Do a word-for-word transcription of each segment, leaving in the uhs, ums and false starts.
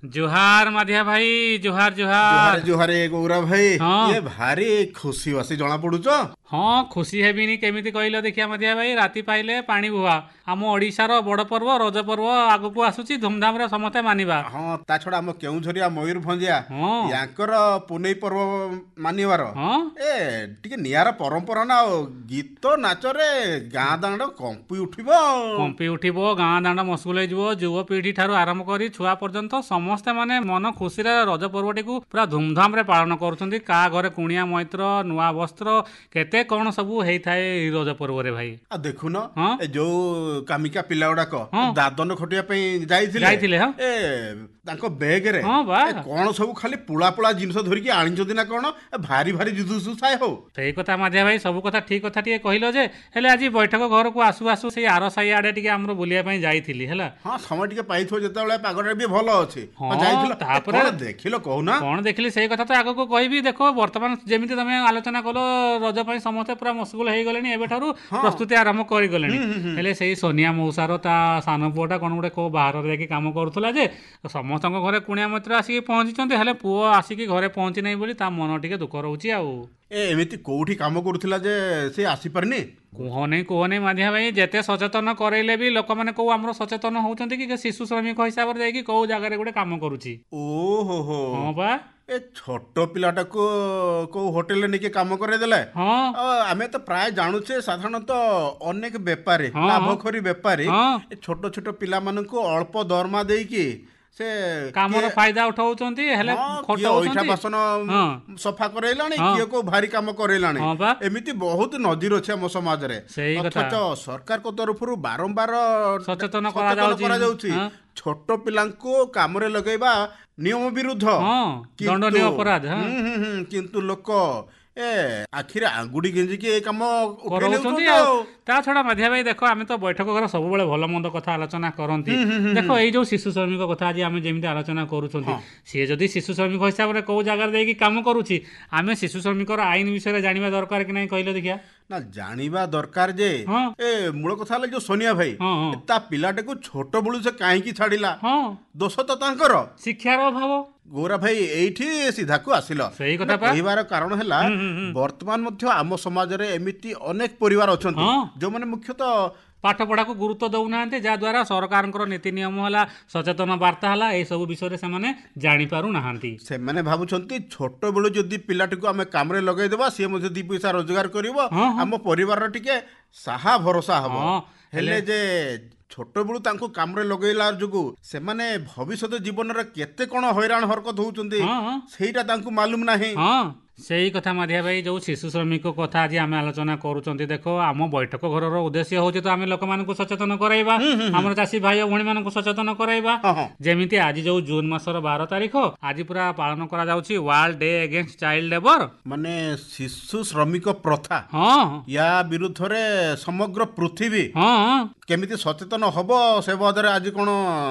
जुहार माधिया भाई जुहार जुहारे जुहार। जुहारे गौरा भाई हाँ। ये भारी खुशी बासी जଣା ପଡୁଛ। हाँ खुशी हेबिनी केमिति कहल देखिया माधिया भाई राति पाइले पानी बुहा आम ओडिशार बड़ पर्व रज पर्व आगकू आसुची धूमधाम रे समस्ते मानिबा। ହଁ ତା ଛଡା ଆମ କେଉଁଝରିଆ ମୟୂରଭଞ୍ଜିଆ ହଁ ୟାଙ୍କର ପୁନେଇ ପର୍ବ ମାନିବାର ହଁ ଏ ଟିକେ ନିଆରା ପରମ୍ପରା ନା ଆଉ ଗୀତ ନାଚରେ ଗାଁ ଦାଣ୍ଡ କମ୍ପି ଉଠିବ ଆଉ। କମ୍ପି ଉଠିବ ଗାଁ ଦାଣ୍ଡ ମସଗୁଲ ହେଇଯିବ ଯୁବପିଢି ଠାରୁ ଆରମ୍ଭ କରି ଛୁଆ ପର୍ଯ୍ୟନ୍ତ ସମସ୍ତେ ମାନେ ମନ ଖୁସିରେ ରଜ ପର୍ବଟିକୁ ପୁରା ଧୁମଧାମ ରେ ପାଳନ କରୁଛନ୍ତି। କା ଘରେ କୁଣିଆ ମୈତ୍ର ନୂଆ ବସ୍ତ୍ର କେତେ କଣ ସବୁ ହେଇଥାଏ ଏଇ ରଜ ପର୍ବରେ ଭାଇ। ଆଉ ଦେଖୁନ ହଁ ଏ ଯୋଉ କାମିକା ପିଲା ଗୁଡାକ ହଁ ଦାଦନ ଖଟିବା ପାଇଁ ଯାଇଥିଲେ ଯାଇଥିଲେ ହଁ ଏ ତାଙ୍କ ବେଗରେ ହଁ ବା ଏ କଣ ସବୁ ଖାଲି ପୁଳା ପୁଳା ଜିନିଷ ଧରିକି ଆଣିଛନ୍ତି ନା କଣ ଏ ଭାରି ଭାରି ଜିଦୁସୁ ଥାଏ ହଉ। ସେଇ କଥା ମାଧିଆ ଭାଇ ସବୁ କଥା ଠିକ କଥା ଟିକେ କହିଲ ଯେ ହେଲେ ଆଜି ବୈଠକ ଘରକୁ ଆସୁ ଆସୁ ସେଇ ଆର ସାହି ଆଡେ ଟିକେ ଆମର ବୁଲିବା ପାଇଁ ଯାଇଥିଲି ହେଲା। ହଁ ସମୟ ଟିକେ ପାଇଥିବ ଯେତେବେଳେ ପାଗଟା ବି ଭଲ ଅଛି ହଁ, ହଁ, ଯାଇଥିଲ ଏ ତାପରେ କଣ ଦେଖିଲ କହୁନା। କଣ ଦେଖିଲି ସେଇ କଥା ତ ଆଗକୁ କହିବି। ଦେଖ ବର୍ତ୍ତମାନ ଯେମିତି ତମେ ଆଲୋଚନା କଲ ରଜ ପାଇଁ ସମସ୍ତେ ପୁରା ମସଗୁଲ ହେଇଗଲେଣି ଏବେଠାରୁ ହଁ ପ୍ରସ୍ତୁତି ଆରମ୍ଭ କରିଗଲେଣି। ହୁଁ ହୁଁ ହୁଁ ହେଲେ ସେଇ ସୋନିଆ ମଉସାର ତା ସାନ ପୁଅଟା କଣ ଗୋଟେ କୋଉ ବାହାରରେ ଯାଇକି କାମ କରୁଥିଲା ଯେ ସମସ୍ତଙ୍କ ଘରେ କୁଣିଆ ମୈତ୍ର ଆସିକି ପହଞ୍ଚିଛନ୍ତି ହେଲେ ପୁଅ ଆସିକି ଘରେ ପହଞ୍ଚି ନାହିଁ ବୋଲି ତା ମନ ଟିକେ ଦୁଃଖ ରହୁଛି ଆଉ। ଏ ଏମିତି କୋଉଠି କାମ କରୁଥିଲା ଯେ ସେ ଆସିପାରିନି। କୁହନି କୁହନି ମାଧିଆ ଭାଇ ଯେତେ ସଚେତନ କରେଇଲେ ବି ଲୋକମାନେ କୋଉ ଆମର ସଚେତନ ହଉଛନ୍ତି କି ଶିଶୁ ଶ୍ରମିକ ହିସାବରେ ଯାଇକି କୋଉ ଜାଗାରେ ଗୋଟେ କାମ କରୁଛି। ଓହୋ ହୋ ହଁ ବା ଏ ଛୋଟ ପିଲାଟାକୁ କୋଉ ହୋଟେଲରେ ନେଇକି କାମ କରେଇଦେଲେ। ହଁ ଅ, ଆମେ ତ ପ୍ରାୟ ଜାଣୁଛେ ସାଧାରଣତଃ ଅନେକ ବେପାରୀ ହଁ ଲାଭଖୋରୀ ବେପାରୀ ହଁ ଏ ଛୋଟ ଛୋଟ ପିଲାମାନଙ୍କୁ ଅଳ୍ପ ଦରମା ଦେଇକି ସେ କାମର କିଏ ଫାଇଦା ଉଠାଉଛନ୍ତି ହେଲେ ହଁ କିଏ ଅଇଠା ଖଟଉଛନ୍ତି। ବାସନ ହଁ ସଫା କରେଇଲାଣି ହଁ କିଏ କୋଉ ଭାରି କାମ କରେଇଲାଣି। ହଁ ବା ଏମିତି ବହୁତ ନଜିର ଅଛି ଆମ ସମାଜରେ ସେଇ କଥା ଅଥଚ ସରକାରଙ୍କ ତରଫରୁ ବାରମ୍ବାର ସଚେତନ ସଚେତନ କରାଯାଉଛି। କରାଯାଉଛି ହଁ ଛୋଟ ପିଲାଙ୍କୁ କାମରେ ଲଗେଇବା ନିୟମ ବିରୁଦ୍ଧ। ହଁ ଦଣ୍ଡନୀୟ ଅପରାଧ। ହଁ ହୁଁ ହୁଁ ହୁଁ କିନ୍ତୁ ଲୋକ ଏ ଆଖିରେ ଆଙ୍ଗୁଠି ଗେଞ୍ଜିକି ଏ କାମ ଉଠେଇ କରଉଛନ୍ତି ନେଉଛନ୍ତି ଆଉ। ଆଉ। ତା ଛଡା ମାଧିଆ ଭାଇ ଦେଖ ଆମେ ତ ବୈଠକ ଘର ସବୁବେଳେ ଭଲ ମନ୍ଦ କଥା ଆଲୋଚନା କରନ୍ତି। ହୁଁ ହୁଁ ହୁଁ ଦେଖ ହୁଁ ଏଇ ଯୋଉ ଶିଶୁ ଶ୍ରମିକ କଥା ଆଜି ଆମେ ଯେମିତି ଆଲୋଚନା କରୁଛନ୍ତି ହଁ ସିଏ ଯଦି ଶିଶୁ ଶ୍ରମିକ ହିସାବରେ କୋଉ ଜାଗାରେ ଯାଇକି କାମ କରୁଛି ଆମେ ଶିଶୁ ଶ୍ରମିକର ଆଇନ ବିଷୟରେ ଜାଣିବା ଦରକାର କି ନାହିଁ କହିଲେ ଦେଖିଆ। ନା ଜାଣିବା ଦରକାର ଯେ ହଁ ଏ ମୂଳ କଥା ହେଲା ଯୋଉ ସୋନିଆ ଭାଇ ହଁ ହଁ ଏ ତା ପିଲାଟାକୁ ଛୋଟ ବେଳୁ ସେ କାହିଁକି ଛାଡିଲା ହଁ ଦୋଷ ତ ତାଙ୍କର। ଶିକ୍ଷାର ଅଭାବ। ଗୌରା ଭାଇ ଏଇଠି ସିଧାକୁ ଆସିଲ ସେଇ କଥା ମାନେ ପା। କହିବାର କାରଣ ହେଲା ହୁଁ ହୁଁ ହୁଁ ବର୍ତ୍ତମାନ ମଧ୍ୟ ଆମ ସମାଜରେ ଏମିତି ଅନେକ ପରିବାର ଅଛନ୍ତି ହଁ ଯୋଉମାନେ ମୁଖ୍ୟତଃ ପାଠ ପଢାକୁ ଗୁରୁତ୍ୱ ଦଉନାହାନ୍ତି ଯାହାଦ୍ୱାରା ସରକାରଙ୍କର ନୀତି ନିୟମ ହେଲା ସଚେତନ ବାର୍ତ୍ତା ହେଲା ଏଇ ସବୁ ବିଷୟରେ ସେମାନେ ଜାଣିପାରୁନାହାନ୍ତି। ସେମାନେ ଭାବୁଛନ୍ତି ଛୋଟ ବେଳୁ ଯଦି ପିଲାଟିକୁ ଆମେ କାମରେ ଲଗେଇଦେବା ସିଏ ମଧ୍ୟ ଦି ପଇସା ରୋଜଗାର କରିବ ହଁ ହଁ ଆମ ପରିବାରର ଟିକେ ସାହା ଭରସା ହବ। ହଁ ହେଲେ ହେଲେ ଯେ ଛୋଟ ବେଳୁ ତାଙ୍କୁ କାମରେ ଲଗେଇଲା ଯୋଗୁ ସେମାନେ ଭବିଷ୍ୟତ ଜୀବନରେ କେତେ କଣ ହଇରାଣ ହରକତ ହଉଛନ୍ତି ହଁ ହଁ ସେଇଟା ତାଙ୍କୁ ମାଲୁମ ନାହିଁ। ହଁ ସେଇ କଥା ମାଧିଆ ଭାଇ ଯୋଉ ଶିଶୁ ଶ୍ରମିକ କଥା ଆଜି ଆମେ ଆଲୋଚନା କରୁଛନ୍ତି ଦେଖ ଆମ ବୈଠକ ଘରର ଉଦ୍ଦେଶ୍ୟ ହଉଛି ତ ଆମେ ଲୋକମାନଙ୍କୁ ସଚେତନ କରାଇବା ଆମର ଚାଷୀ ଭାଇ ଓ ଭଉଣୀ ମାନଙ୍କୁ ସଚେତନ କରାଇବା। ହଁ ହଁ ଯେମିତି ଆଜି ଯୋଉ ଜୁନ ମାସର ବାର ତାରିଖ ଆଜି ପୁରା ପାଳନ କରାଯାଉଛି world day against child labour ମାନେ ଶିଶୁ ଶ୍ରମିକ ପ୍ରଥା ହଁ ୟା ବିରୁଦ୍ଧରେ ସମଗ୍ର ପୃଥିବୀ ହଁ କେମିତି ସଚେତନ ହବ ସେ ବାବଦରେ ଆଜି କଣ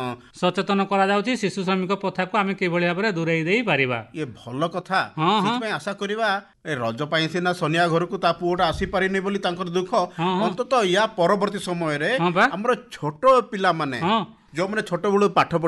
ସଚେତନ କରାଯାଉଛି ଶିଶୁ ଶ୍ରମିକ ପ୍ରଥାକୁ ଆମେ କିଭଳି ଭାବରେ ଦୂରେଇ ଦେଇ ପାରିବା। ଇଏ ଭଲ କଥା। ହଁ ହଁ ସେଥିପାଇଁ ଆଶା କରିବା ଏ ରଜ ପାଇଁ ସିନା ସୋନିଆ ଘରକୁ ତା ପୁଅଟା ଆସିପାରିନି ବୋଲି ତାଙ୍କର ଦୁଃଖ ହଁ ହଁ ଅନ୍ତତଃ ୟା ପରବର୍ତ୍ତୀ ସମୟରେ ହଁ ବା ଆମର ଛୋଟ ପିଲାମାନେ ହଁ ଯୋଉମାନେ ଛୋଟ ବେଳୁ ପାଠ ପଢି